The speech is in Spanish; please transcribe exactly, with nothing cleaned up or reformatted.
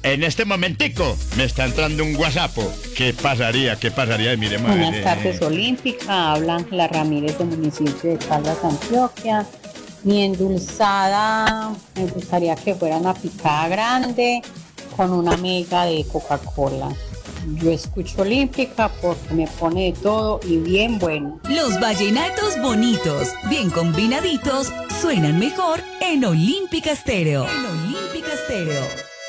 En este momentico me está entrando un WhatsApp. ¿Qué pasaría? ¿Qué pasaría? Miremos. Buenas eh, tardes, Olímpica. Habla Ángela Ramírez del municipio de Caldas, Antioquia. Mi endulzada me gustaría que fuera una picada grande con una mega de Coca-Cola. Yo escucho Olímpica porque me pone de todo y bien bueno. Los vallenatos bonitos, bien combinaditos, suenan mejor en Olímpica Estéreo. En Olímpica Estéreo.